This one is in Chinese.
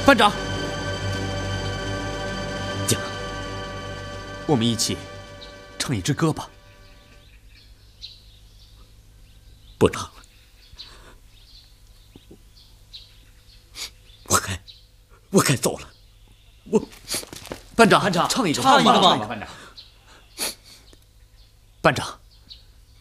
班长， 讲， 我们一起唱一支歌吧。 不唱了，我该走了。 班长，唱一个吧， 班长。 班长。